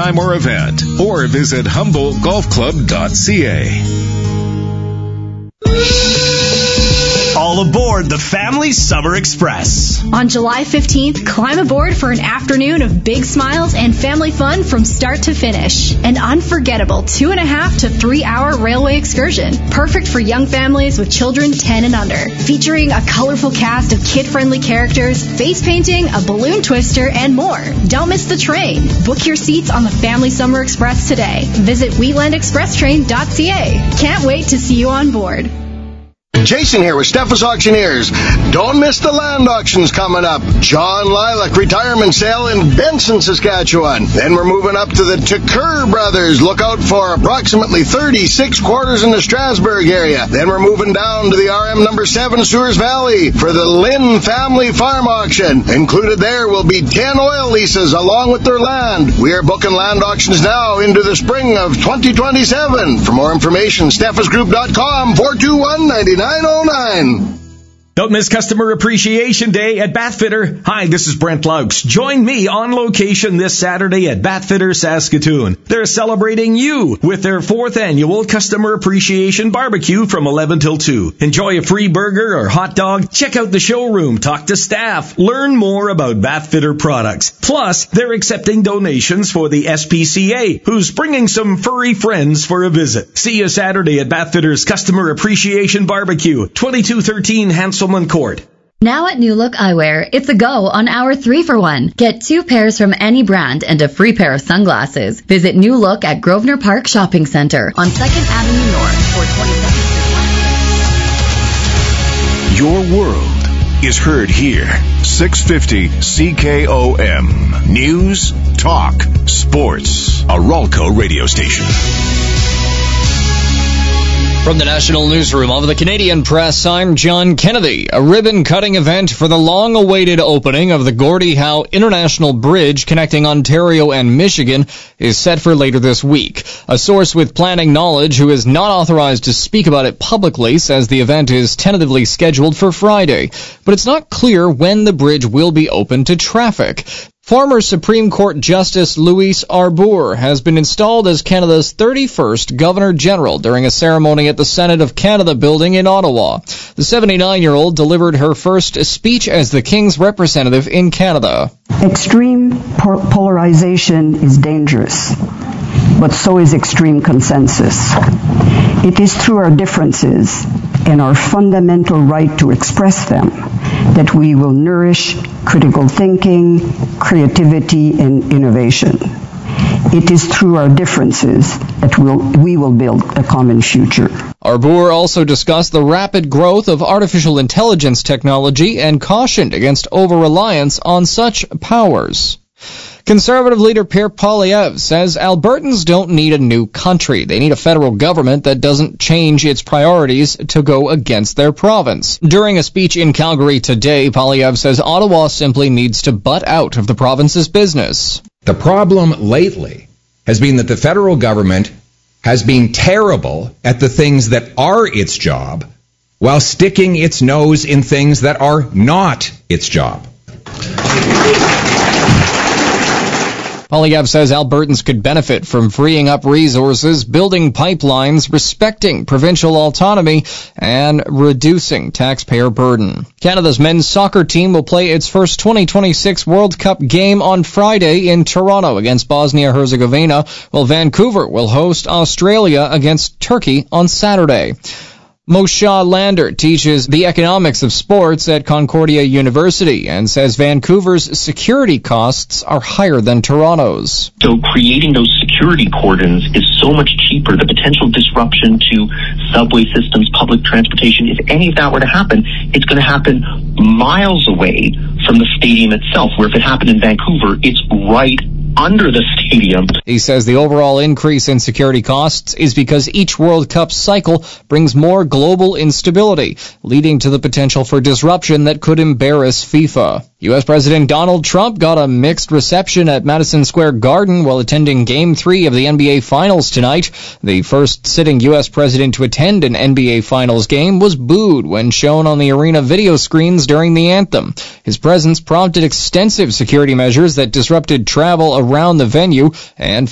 time or event, or visit HumboldtGolfClub.ca. All aboard the Family Summer Express. On July 15th, climb aboard for an afternoon of big smiles and family fun from start to finish. An unforgettable 2.5 to 3 hour railway excursion, perfect for young families with children 10 and under. Featuring a colorful cast of kid-friendly characters, face painting, a balloon twister, and more. Don't miss the train. Book your seats on the Family Summer Express today. Visit wheatlandexpresstrain.ca. Can't wait to see you on board. Jason here with Steffes Auctioneers. Don't miss the land auctions coming up. John Lilac retirement sale in Benson, Saskatchewan. Then we're moving up to the Tucker Brothers. Look out for approximately 36 quarters in the Strasbourg area. Then we're moving down to the RM number 7 Sewers Valley for the Lynn Family Farm Auction. Included there will be 10 oil leases along with their land. We are booking land auctions now into the spring of 2027. For more information, steffesgroup.com 421-9909. Don't miss Customer Appreciation Day at Bathfitter. Hi, this is Brent Laux. Join me on location this Saturday at Bathfitter, Saskatoon. They're celebrating you with their 4th annual Customer Appreciation Barbecue from 11 till 2. Enjoy a free burger or hot dog. Check out the showroom. Talk to staff. Learn more about Bathfitter products. Plus, they're accepting donations for the SPCA, who's bringing some furry friends for a visit. See you Saturday at Bathfitter's Customer Appreciation Barbecue, 2213 Hanselman Court. Now at New Look Eyewear, it's a go on our 3-for-1. Get 2 pairs from any brand and a free pair of sunglasses. Visit New Look at Grosvenor Park Shopping Centre on 2nd Avenue North or 22nd. Your world is heard here. 650 CKOM. News, talk, sports. A Ralco radio station. From the National Newsroom of the Canadian Press, I'm John Kennedy. A ribbon-cutting event for the long-awaited opening of the Gordie Howe International Bridge connecting Ontario and Michigan is set for later this week. A source with planning knowledge who is not authorized to speak about it publicly says the event is tentatively scheduled for Friday, but it's not clear when the bridge will be open to traffic. Former Supreme Court Justice Louise Arbour has been installed as Canada's 31st Governor-General during a ceremony at the Senate of Canada building in Ottawa. The 79-year-old delivered her first speech as the King's representative in Canada. Extreme polarization is dangerous, but so is extreme consensus. It is through our differences and our fundamental right to express them that we will nourish critical thinking, creativity, and innovation. It is through our differences that we will build a common future. Arbour also discussed the rapid growth of artificial intelligence technology and cautioned against over-reliance on such powers. Conservative leader Pierre Poilievre says Albertans don't need a new country. They need a federal government that doesn't change its priorities to go against their province. During a speech in Calgary today, Poilievre says Ottawa simply needs to butt out of the province's business. The problem lately has been that the federal government has been terrible at the things that are its job, while sticking its nose in things that are not its job. Poilievre says Albertans could benefit from freeing up resources, building pipelines, respecting provincial autonomy, and reducing taxpayer burden. Canada's men's soccer team will play its first 2026 World Cup game on Friday in Toronto against Bosnia-Herzegovina, while Vancouver will host Australia against Turkey on Saturday. Moshe Lander teaches the economics of sports at Concordia University and says Vancouver's security costs are higher than Toronto's. So creating those security cordons is so much cheaper. The potential disruption to subway systems, public transportation, if any of that were to happen, it's going to happen miles away from the stadium itself, where if it happened in Vancouver, it's right under the stadium. He says the overall increase in security costs is because each World Cup cycle brings more global instability, leading to the potential for disruption that could embarrass FIFA. U.S. President Donald Trump got a mixed reception at Madison Square Garden while attending Game 3 of the NBA Finals tonight. The first sitting U.S. president to attend an NBA Finals game was booed when shown on the arena video screens during the anthem. His presence prompted extensive security measures that disrupted travel around the venue and